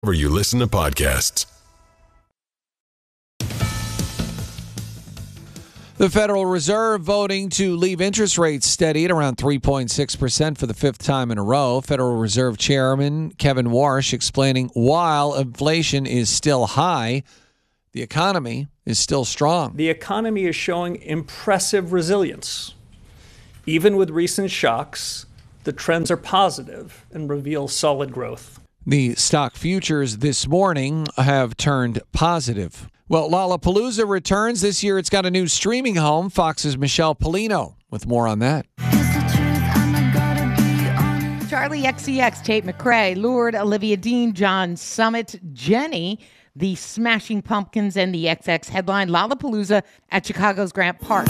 wherever you listen to podcasts. The Federal Reserve voting to leave interest rates steady at around 3.6% for the fifth time in a row. Federal Reserve Chairman Kevin Warsh explaining while inflation is still high, the economy is still strong. The economy is showing impressive resilience. Even with recent shocks, the trends are positive and reveal solid growth. The stock futures this morning have turned positive. Well, Lollapalooza returns. This year it's got a new streaming home. Fox's Michelle Pollino with more on that. Charlie XCX, Tate McRae, lured Olivia Dean, John Summit, Jenny, the Smashing Pumpkins, and the XX headline Lollapalooza at Chicago's Grant Park.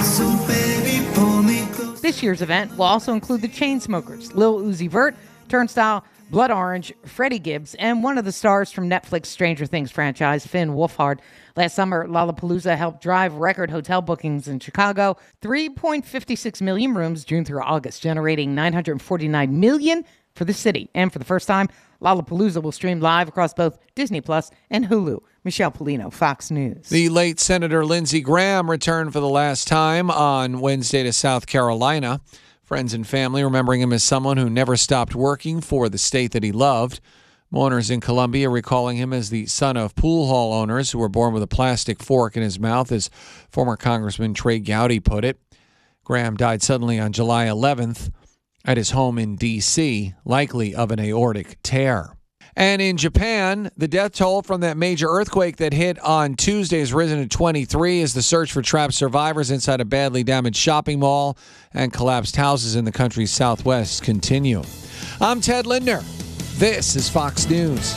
This year's event will also include the Chainsmokers, Lil Uzi Vert, Turnstile, Blood Orange, Freddie Gibbs, and one of the stars from Netflix Stranger Things franchise, Finn Wolfhard. Last summer, Lollapalooza helped drive record hotel bookings in Chicago, 3.56 million rooms June through August, generating $949 million for the city. And for the first time, Lollapalooza will stream live across both Disney Plus and Hulu. Michelle Pollino, Fox News. The late Senator Lindsey Graham returned for the last time on Wednesday to South Carolina. Friends and family remembering him as someone who never stopped working for the state that he loved. Mourners in Columbia recalling him as the son of pool hall owners who were born with a plastic fork in his mouth, as former Congressman Trey Gowdy put it. Graham died suddenly on July 11th at his home in D.C., likely of an aortic tear. And in Japan, the death toll from that major earthquake that hit on Tuesday has risen to 23 as the search for trapped survivors inside a badly damaged shopping mall and collapsed houses in the country's southwest continue. I'm Ted Lindner. This is Fox News.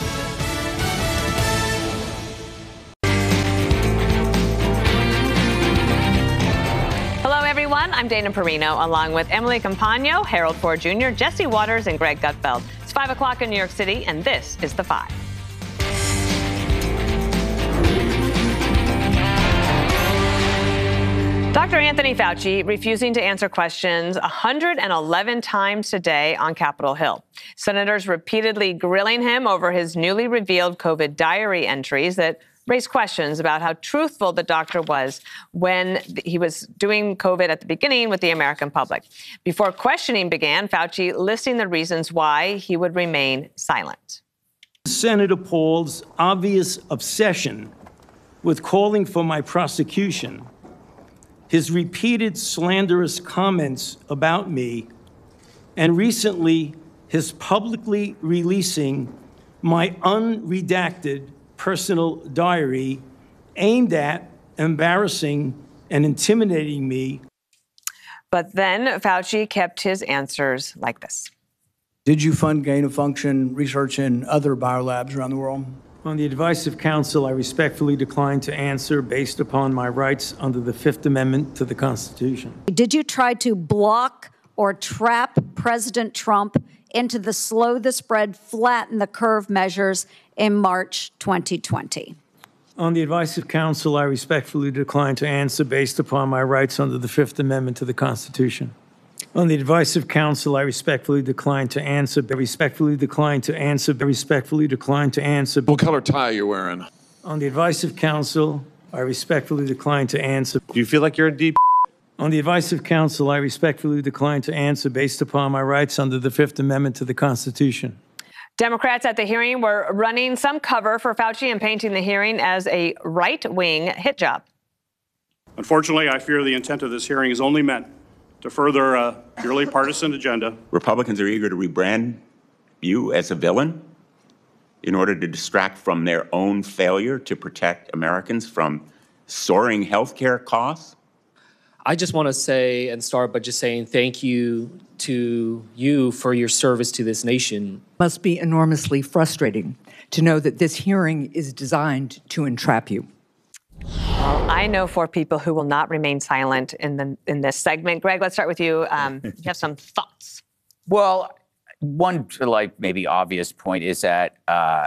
Hello, everyone. I'm Dana Perino, along with Emily Campagno, Harold Ford Jr., Jesse Waters, and Greg Gutfeld. It's 5 o'clock in New York City, and this is The Five. Dr. Anthony Fauci refusing to answer questions 111 times today on Capitol Hill. Senators repeatedly grilling him over his newly revealed COVID diary entries that raised questions about how truthful the doctor was when he was doing COVID at the beginning with the American public. Before questioning began, Fauci listing the reasons why he would remain silent. Senator Paul's obvious obsession with calling for my prosecution, his repeated slanderous comments about me, and recently his publicly releasing my unredacted personal diary aimed at embarrassing and intimidating me. But then Fauci kept his answers like this. Did you fund gain-of-function research in other biolabs around the world? On the advice of counsel, I respectfully decline to answer based upon my rights under the Fifth Amendment to the Constitution. Did you try to block or trap President Trump into the slow the spread, flatten the curve measures in March 2020? On the advice of counsel, I respectfully decline to answer based upon my rights under the Fifth Amendment to the Constitution. On the advice of counsel, I respectfully decline to answer, respectfully decline to answer, respectfully decline to answer. What color tie are you wearing? On the advice of counsel, I respectfully decline to answer. Do you feel like you're a deep? On the advice of counsel, I respectfully decline to answer based upon my rights under the Fifth Amendment to the Constitution. Democrats at the hearing were running some cover for Fauci and painting the hearing as a right-wing hit job. Unfortunately, I fear the intent of this hearing is only meant to further a purely partisan agenda. Republicans are eager to rebrand you as a villain in order to distract from their own failure to protect Americans from soaring health care costs. I just want to say and start by just saying thank you to you for your service to this nation. Must be enormously frustrating to know that this hearing is designed to entrap you. Well, I know 4 people who will not remain silent in this segment. Greg, let's start with you. You have some thoughts. Well, one maybe obvious point is that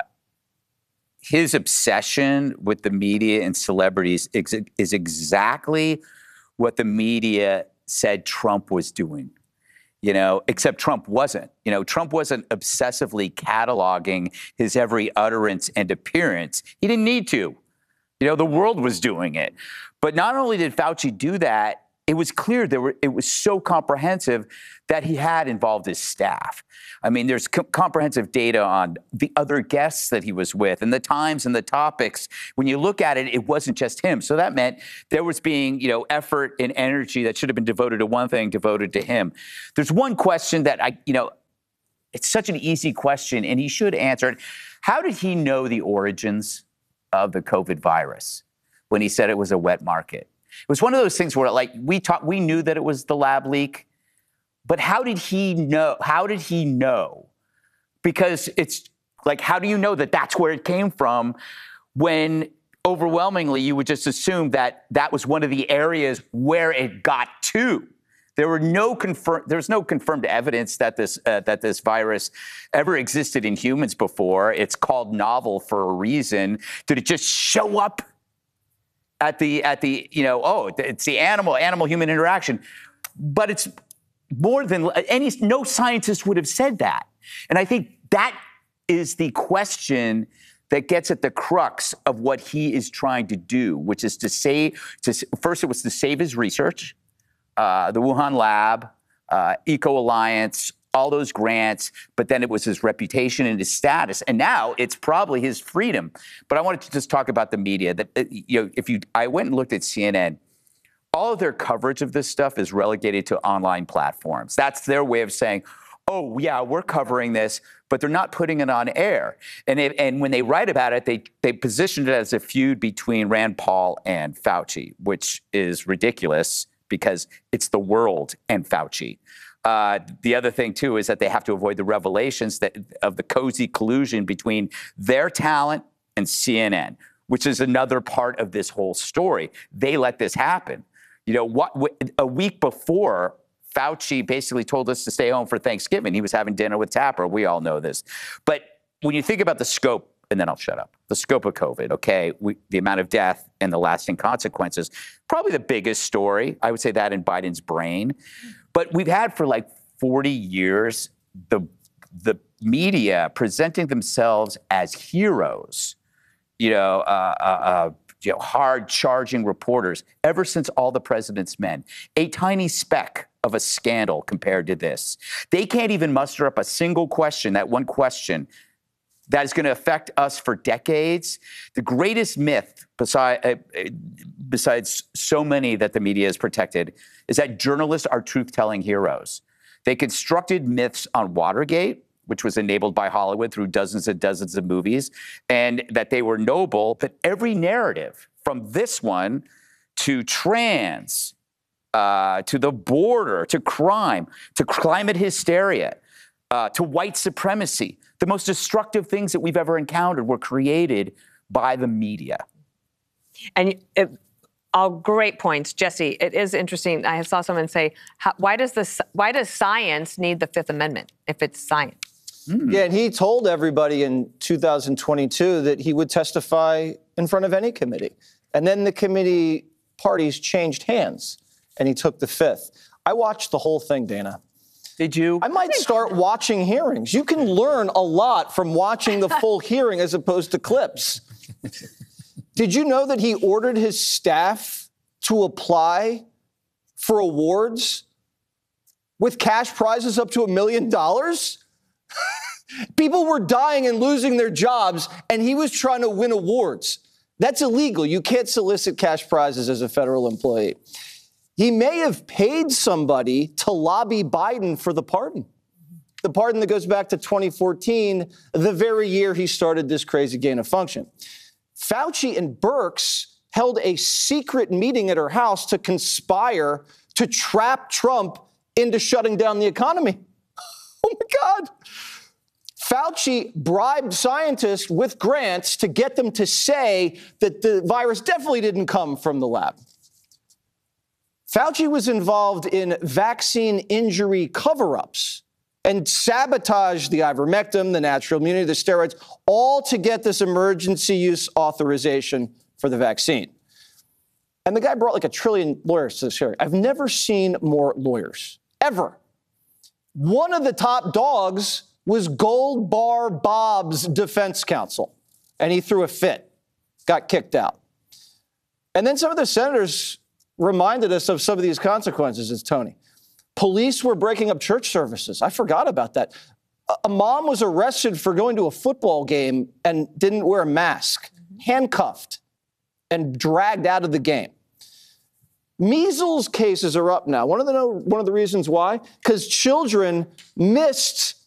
his obsession with the media and celebrities is exactly what the media said Trump was doing. except Trump wasn't. Trump wasn't obsessively cataloging his every utterance and appearance. He didn't need to. The world was doing it. But not only did Fauci do that, it was clear it was so comprehensive that he had involved his staff. I mean, there's comprehensive data on the other guests that he was with and the times and the topics. When you look at it, it wasn't just him. So that meant there was being, effort and energy that should have been devoted to one thing, devoted to him. There's one question that it's such an easy question, and he should answer it. How did he know the origins of the COVID virus when he said it was a wet market? It was one of those things where, we knew that it was the lab leak, but how did he know? How did he know? Because it's like, how do you know that that's where it came from when overwhelmingly you would just assume that that was one of the areas where it got to? There's no confirmed evidence that this virus ever existed in humans before. It's called novel for a reason. Did it just show up at the it's the animal-human interaction? But it's more than no scientist would have said that. And I think that is the question that gets at the crux of what he is trying to do, which is first it was to save his research, the Wuhan lab, Eco Alliance, all those grants, but then it was his reputation and his status. And now it's probably his freedom. But I wanted to just talk about the media. I went and looked at CNN, all of their coverage of this stuff is relegated to online platforms. That's their way of saying, oh, yeah, we're covering this, but they're not putting it on air. And when they write about it, they position it as a feud between Rand Paul and Fauci, which is ridiculous because it's the world and Fauci. The other thing, too, is that they have to avoid the revelations of the cozy collusion between their talent and CNN, which is another part of this whole story. They let this happen. A week before, Fauci basically told us to stay home for Thanksgiving. He was having dinner with Tapper. We all know this. But when you think about the scope, and then I'll shut up, the scope of COVID, okay, the amount of death and the lasting consequences, probably the biggest story. I would say that in Biden's brain. But we've had for 40 years the media presenting themselves as heroes, hard-charging reporters ever since All the President's Men. A tiny speck of a scandal compared to this. They can't even muster up a single question, that one question, that is going to affect us for decades. The greatest myth, besides so many that the media has protected, is that journalists are truth-telling heroes. They constructed myths on Watergate, which was enabled by Hollywood through dozens and dozens of movies, and that they were noble. But every narrative, from this one to trans, to the border, to crime, to climate hysteria, to white supremacy, the most destructive things that we've ever encountered were created by the media. And all great points, Jesse. It is interesting. I saw someone say, why does science need the Fifth Amendment if it's science? Yeah, and he told everybody in 2022 that he would testify in front of any committee. And then the committee parties changed hands, and he took the Fifth. I watched the whole thing, Dana. Did you? I might start watching hearings. You can learn a lot from watching the full hearing as opposed to clips. Did you know that he ordered his staff to apply for awards with cash prizes up to $1 million? People were dying and losing their jobs, and he was trying to win awards. That's illegal. You can't solicit cash prizes as a federal employee. He may have paid somebody to lobby Biden for the pardon that goes back to 2014, the very year he started this crazy gain of function. Fauci and Birx held a secret meeting at her house to conspire to trap Trump into shutting down the economy. Oh, my God. Fauci bribed scientists with grants to get them to say that the virus definitely didn't come from the lab. Fauci was involved in vaccine injury cover-ups and sabotaged the ivermectin, the natural immunity, the steroids, all to get this emergency use authorization for the vaccine. And the guy brought like 1 trillion lawyers to this hearing. I've never seen more lawyers, ever. One of the top dogs was Gold Bar Bob's defense counsel, and he threw a fit, got kicked out. And then some of the senators reminded us of some of these consequences, as Tony. Police were breaking up church services. I forgot about that. A mom was arrested for going to a football game and didn't wear a mask, handcuffed and dragged out of the game. Measles cases are up now. Want to know one of the reasons why? Because children missed